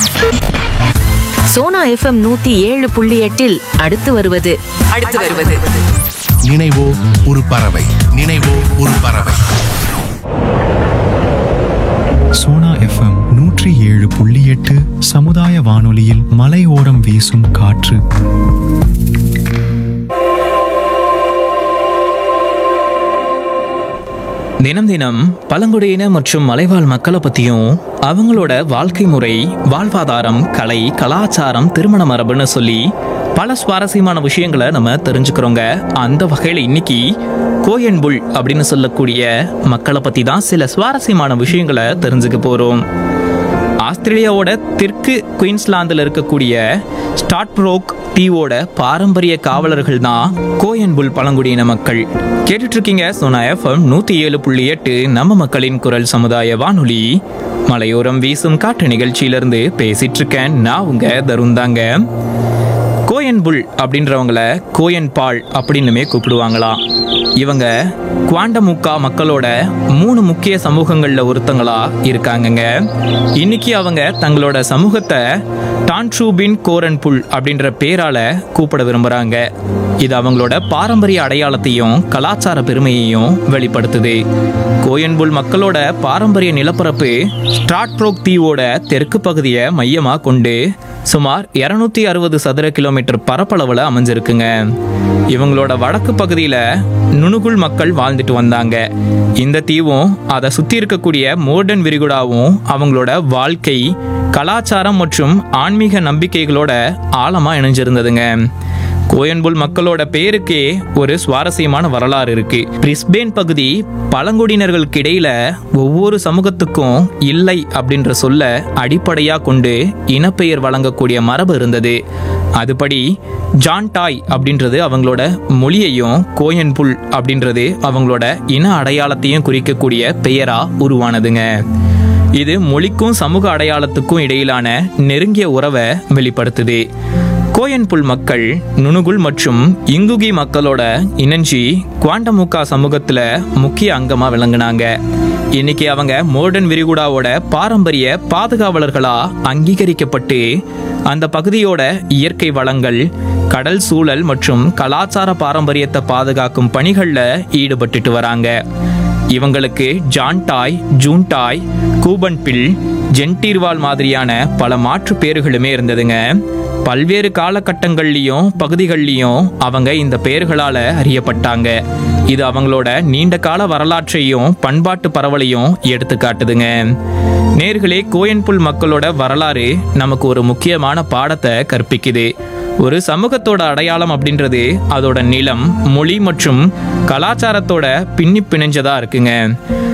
Sona FM 107.8 அடுத்து வருவது நினைவோ ஒரு பறவை. நினைவோ ஒரு பறவை. சோனா FM 107.8 சமுதாய வானொலியில் மலையோரம் வீசும் காற்று. தினம் தினம் பழங்குடியின மற்றும் மலைவாழ் மக்களை பற்றியும் அவங்களோட வாழ்க்கை முறை, வாழ்வாதாரம், கலை, கலாச்சாரம், திருமண மரபுன்னு சொல்லி பல சுவாரஸ்யமான விஷயங்களை நம்ம தெரிஞ்சுக்கிறோங்க. அந்த வகையில் இன்னைக்கு கோயன்புல் அப்படின்னு சொல்லக்கூடிய மக்களை பற்றி தான் சில சுவாரஸ்யமான விஷயங்களை தெரிஞ்சுக்க போகிறோம். ஆஸ்திரேலியாவோட தெற்கு குயின்ஸ்லாந்தில் இருக்கக்கூடிய ஸ்டாட்ப்ரோக் தீவோட பாரம்பரிய காவலர்கள் தான் கோயன்புல் பழங்குடியின மக்கள். கேட்டுட்டு இருக்கீங்க சோனா FM 107.8 நம்ம மக்களின் குரல் சமுதாய வானொலி. மலையோரம் வீசும் காட்டு நிகழ்ச்சியிலிருந்து பேசிட்டு இருக்கேன் நான் உங்க தருந்தாங்க. கோயன்புல் அப்படின்றவங்கள கோயன்பால் அப்படின்னுமே கூப்பிடுவாங்களாம். இவங்க குவாண்டமுக்கா மக்களோட 3 முக்கிய சமூகங்கள்ல ஒருத்தங்களா இருக்காங்கங்க. இன்னைக்கு அவங்க தங்களோட சமூகத்தை டான்ட்ரூபின் கோரன்புல் அப்படின்ற பேரால கூப்பிட விரும்புறாங்க. இது அவங்களோட பாரம்பரிய அடையாளத்தையும் கலாச்சார பெருமையையும் வெளிப்படுத்துது. கோயன்புல் மக்களோட பாரம்பரிய நிலப்பரப்பு ஸ்டாட்ப்ரோக் தீவோட தெற்கு பகுதியை மையமா கொண்டு சுமார் 260 சதுர கிலோமீட்டர் பரப்பளவுல அமைஞ்சிருக்குங்க. இவங்களோட வடக்கு பகுதியில நுணுகுல் மக்கள் வாழ்ந்துட்டு வந்தாங்க. இந்த தீவும் அதை சுத்தி இருக்கக்கூடிய மோர்டன் விரிகுடாவும் அவங்களோட வாழ்க்கை, கலாச்சாரம் மற்றும் ஆன்மீக நம்பிக்கைகளோட ஆழமா இணைஞ்சிருந்ததுங்க. கோயன்புல் மக்களோட பேருக்கே ஒரு சுவாரஸ்யமான வரலாறு இருக்கு. பிரிஸ்பேன் பகுதி பழங்குடியினர்களுக்கு இடையில ஒவ்வொரு சமூகத்துக்கும் இல்லை அப்படின்ற சொல்ல அடிப்படையா கொண்டு இனப்பெயர் வழங்கக்கூடிய மரபு இருந்தது. அதுபடி ஜான்டாய் அப்படின்றது அவங்களோட மொழியையும், கோயன்புல் அப்படின்றது அவங்களோட இன அடையாளத்தையும் குறிக்கக்கூடிய பெயரா உருவானதுங்க. இது மொழிக்கும் சமூக அடையாளத்துக்கும் இடையிலான நெருங்கிய உறவை வெளிப்படுத்துது. கோயன்புல் மக்கள் நுணுகுல் மற்றும் இங்குகி மக்களோட இணைஞ்சி குவாண்டமுக்கா சமூகத்துல முக்கிய அங்கமா விளங்குனாங்க. இன்னைக்கு அவங்க மோர்டன் விரிகுடாவோட பாரம்பரிய பாதுகாவலர்களா அங்கீகரிக்கப்பட்டு அந்த பகுதியோட இயற்கை வளங்கள், கடல் சூழல் மற்றும் கலாச்சார பாரம்பரியத்தை பாதுகாக்கும் பணிகள்ல ஈடுபட்டுட்டு வராங்க. இவங்களுக்கு ஜான்டாய், ஜூன்டாய், கூபன்பில், ஜென்டீர்வால் மாதிரியான பல மாற்று பேர்களுமே இருந்ததுங்க. பல்வேறு காலகட்டங்கள்லையும் பகுதிகள்லையும் அவங்க இந்த பெயர்களால அறியப்பட்டாங்க. இது அவங்களோட நீண்ட கால வரலாற்றையும் பண்பாட்டு பரவலையும் எடுத்து காட்டுதுங்க. நேர்களே, கோயன்புல் மக்களோட வரலாறு நமக்கு ஒரு முக்கியமான பாடத்தை கற்பிக்குது. ஒரு சமூகத்தோட அடையாளம் அப்படின்றது அதோட நிலம், மொழி மற்றும் கலாச்சாரத்தோட பின்னி பிணைஞ்சதா இருக்குங்க.